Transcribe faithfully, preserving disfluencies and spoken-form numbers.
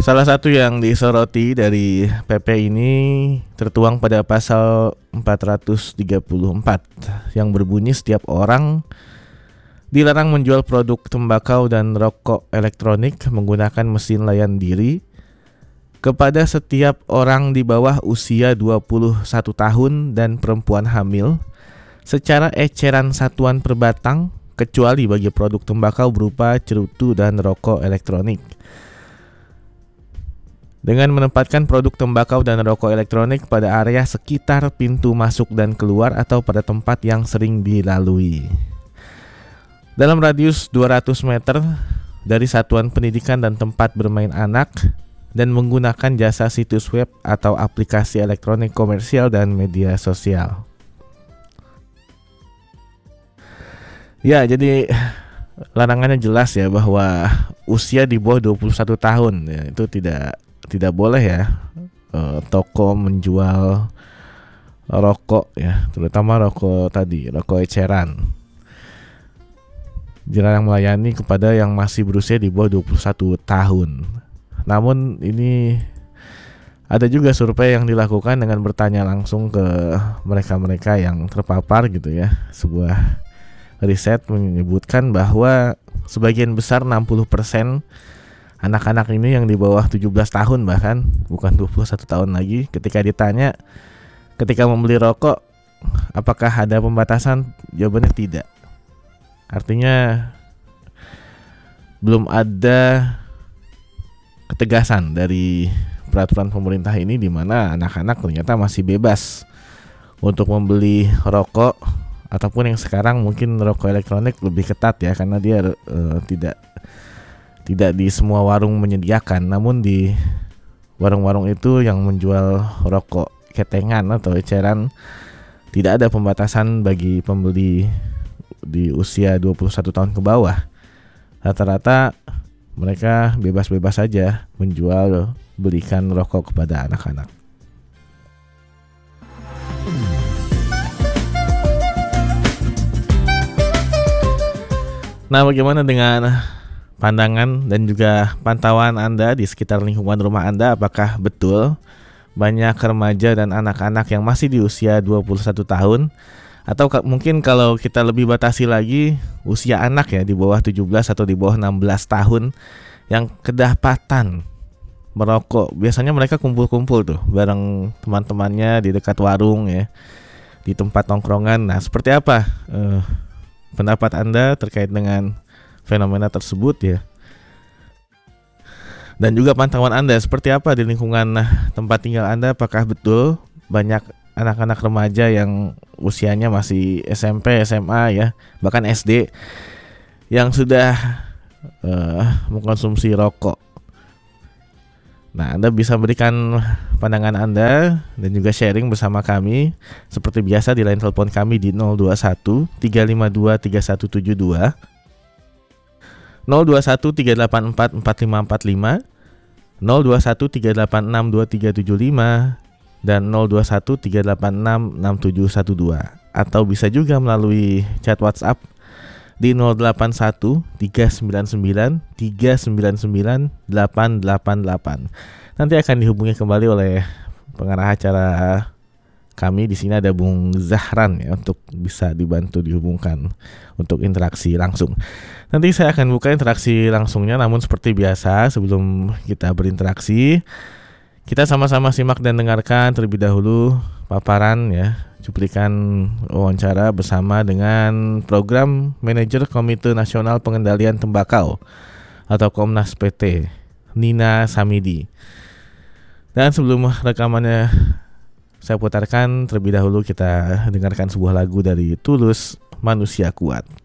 Salah satu yang disoroti dari P P ini tertuang pada pasal empat ratus tiga puluh empat yang berbunyi setiap orang dilarang menjual produk tembakau dan rokok elektronik menggunakan mesin layan diri kepada setiap orang di bawah usia dua puluh satu tahun dan perempuan hamil secara eceran satuan per batang, kecuali bagi produk tembakau berupa cerutu dan rokok elektronik. Dengan menempatkan produk tembakau dan rokok elektronik pada area sekitar pintu masuk dan keluar atau pada tempat yang sering dilalui. Dalam radius dua ratus meter dari satuan pendidikan dan tempat bermain anak, dan menggunakan jasa situs web atau aplikasi elektronik komersial dan media sosial. Ya, jadi larangannya jelas ya, bahwa usia di bawah dua puluh satu tahun ya, itu tidak tidak boleh ya e, toko menjual rokok ya, terutama rokok tadi, rokok eceran. Dilarang melayani kepada yang masih berusia di bawah dua puluh satu tahun. Namun ini ada juga survei yang dilakukan dengan bertanya langsung ke mereka-mereka yang terpapar gitu ya. Sebuah riset menyebutkan bahwa sebagian besar enam puluh persen anak-anak ini yang di bawah tujuh belas tahun, bahkan bukan dua puluh satu tahun lagi, ketika ditanya ketika membeli rokok apakah ada pembatasan, jawabannya tidak. Artinya belum ada ketegasan dari peraturan pemerintah ini, di mana anak-anak ternyata masih bebas untuk membeli rokok, ataupun yang sekarang mungkin rokok elektronik lebih ketat ya, karena dia uh, tidak tidak di semua warung menyediakan, namun di warung-warung itu yang menjual rokok ketengan atau eceran tidak ada pembatasan bagi pembeli di usia dua puluh satu tahun ke bawah. Rata-rata mereka bebas-bebas saja menjual belikan rokok kepada anak-anak. Nah, bagaimana dengan pandangan dan juga pantauan Anda di sekitar lingkungan rumah Anda? Apakah betul banyak remaja dan anak-anak yang masih di usia dua puluh satu tahun? Atau mungkin kalau kita lebih batasi lagi, usia anak ya di bawah tujuh belas atau di bawah enam belas tahun yang kedapatan merokok. Biasanya mereka kumpul-kumpul tuh bareng teman-temannya di dekat warung ya, di tempat nongkrongan. Nah, seperti apa eh, pendapat Anda terkait dengan fenomena tersebut ya? Dan juga pantauan Anda seperti apa di lingkungan tempat tinggal Anda? Apakah betul banyak anak-anak remaja yang usianya masih S M P, S M A ya, bahkan S D yang sudah uh, mengkonsumsi rokok? Nah, Anda bisa berikan pandangan Anda dan juga sharing bersama kami seperti biasa di line telepon kami di nol dua satu tiga lima dua tiga satu tujuh dua, nol dua satu tiga delapan empat empat lima empat lima, nol dua satu tiga delapan enam dua tiga tujuh lima, dan nol dua satu tiga delapan enam enam tujuh satu dua, atau bisa juga melalui chat WhatsApp di nol delapan satu tiga sembilan sembilan tiga sembilan sembilan delapan delapan delapan. Nanti akan dihubungi kembali oleh pengarah acara kami. Di sini ada Bung Zahran ya, untuk bisa dibantu dihubungkan untuk interaksi langsung. Nanti saya akan buka interaksi langsungnya, namun seperti biasa sebelum kita berinteraksi, kita sama-sama simak dan dengarkan terlebih dahulu paparan ya, cuplikan wawancara bersama dengan Program Manajer Komite Nasional Pengendalian Tembakau atau Komnas P T, Nina Samidi. Dan sebelum rekamannya saya putarkan, terlebih dahulu kita dengarkan sebuah lagu dari Tulus, Manusia Kuat.